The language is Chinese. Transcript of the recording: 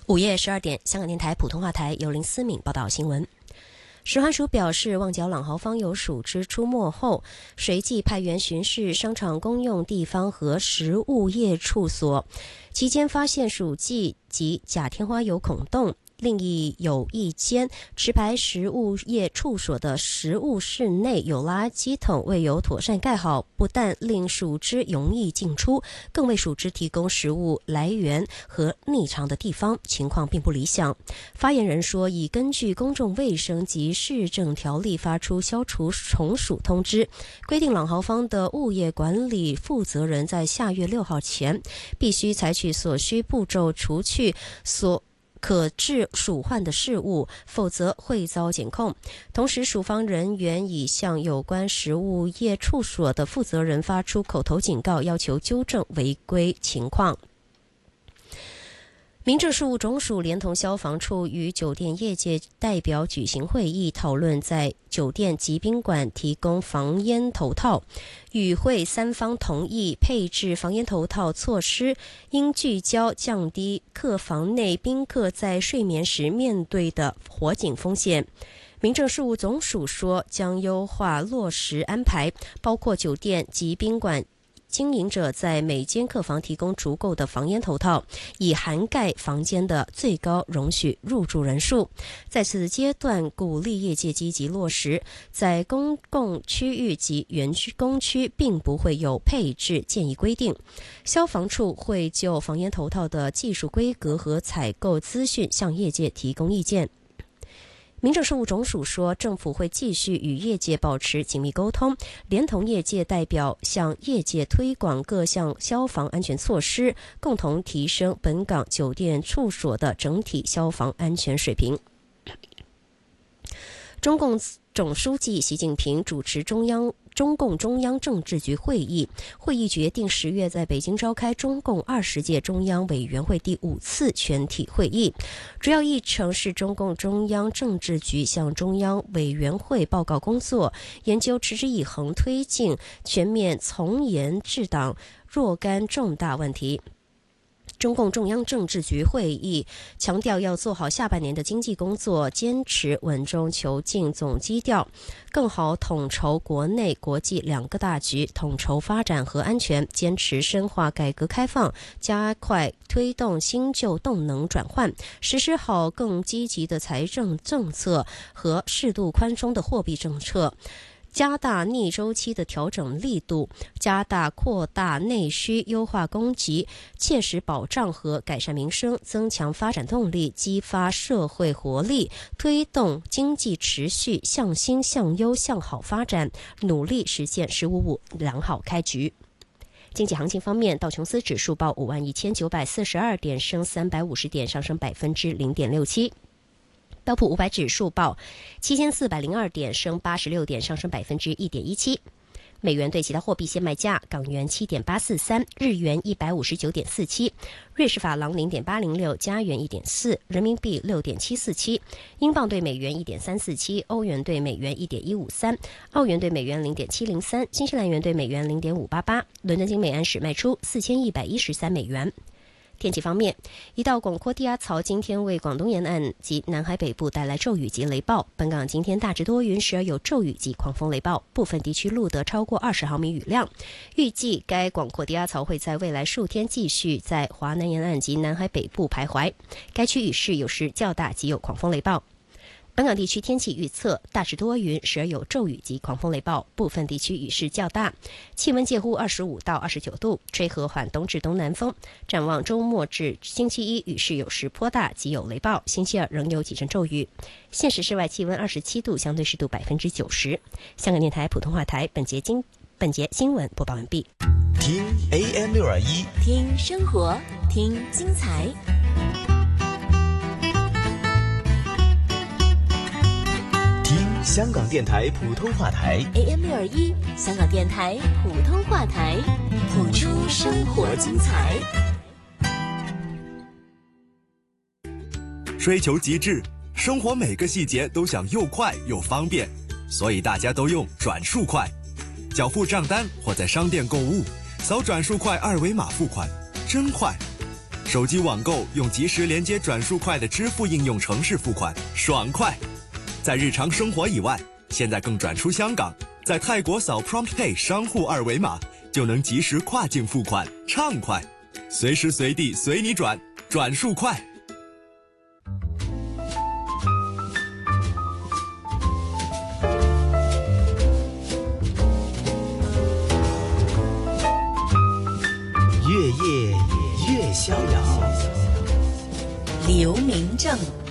午夜12点，香港电台普通话台由林思敏报道新闻。食环署表示，旺角朗豪坊有鼠只出没后，随即派员巡视商场公用地方和食物业处所，期间发现鼠迹及假天花有孔洞。另有一间持牌食物业处所的食物室内有垃圾桶未有妥善盖好，不但令鼠只容易进出，更为鼠只提供食物来源和匿藏的地方，情况并不理想。发言人说，已根据公众卫生及市政条例发出消除虫鼠通知，规定朗豪坊的物业管理负责人在下月6号前必须采取所需步骤，除去所可致鼠患的事物，否则会遭检控。同时，署方人员已向有关食物业处所的负责人发出口头警告，要求纠正违规情况。民政事务总署连同消防处与酒店业界代表举行会议，讨论在酒店及宾馆提供防烟头套。与会三方同意配置防烟头套措施应聚焦降低客房内宾客在睡眠时面对的火警风险。民政事务总署说，将优化落实安排，包括酒店及宾馆经营者在每间客房提供足够的防烟头套，以涵盖房间的最高容许入住人数。在此阶段，鼓励业界积极落实，在公共区域及员工区并不会有配置建议规定。消防处会就防烟头套的技术规格和采购资讯向业界提供意见。民政事务总署说，政府会继续与业界保持紧密沟通，连同业界代表向业界推广各项消防安全措施，共同提升本港酒店处所的整体消防安全水平。中共总书记习近平主持中共中央政治局会议，会议决定10月在北京召开中共20届中央委员会第5次全体会议，主要议程是中共中央政治局向中央委员会报告工作，研究持之以恒推进全面从严治党若干重大问题。中共中央政治局会议强调，要做好下半年的经济工作，坚持稳中求进总基调，更好统筹国内国际2个大局，统筹发展和安全，坚持深化改革开放，加快推动新旧动能转换，实施好更积极的财政政策和适度宽松的货币政策，加大逆周期的调整力度，加大扩大内需，优化供给，切实保障和改善民生，增强发展动力，激发社会活力，推动经济持续向新向优向好发展，努力实现“15+5”良好开局。经济行情方面，道琼斯指数报51,942点，升350点，上升0.67%。标普500指数报7402点，升86点，上升1.17%。美元对其他货币现卖价：港元7.843，日元159.47，瑞士法郎0.806，加元1.4，人民币6.747，英镑对美元1.347，欧元对美元1.153，澳元对美元0.703，新西兰元对美元0.588。伦敦金每安士卖出4113美元。天气方面，一道广阔低压槽今天为广东沿岸及南海北部带来骤雨及雷暴。本港今天大致多云，时而有骤雨及狂风雷暴，部分地区录得超过20毫米雨量。预计该广阔低压槽会在未来数天继续在华南沿岸及南海北部徘徊，该区雨势有时较大及有狂风雷暴。本港地区天气预测，大致多云，时而有骤雨及狂风雷暴，部分地区雨势较大，气温介乎25到29度，吹和缓东至东南风。展望周末至星期一，雨势有时颇大及有雷暴，星期二仍有几阵骤雨。现时室外气温27度，相对湿度90%。香港电台普通话台本节新闻播报完毕。 听 AM621， 听生活，听精彩。 香港电台普通话台 AM621，香港电台普通话台，谱出生活精彩。 追求极致，生活每个细节都想又快又方便，所以大家都用转数快。缴付账单或在商店购物，扫转数快2维码付款，真快。 手机网购用即时连接转数快的支付应用程式付款，爽快。在日常生活以外，现在更转出香港，在泰国扫 PromptPay 商户二维码，就能即时跨境付款，畅快。随时随地随你转，转数快。 越夜越逍遥。 刘明正。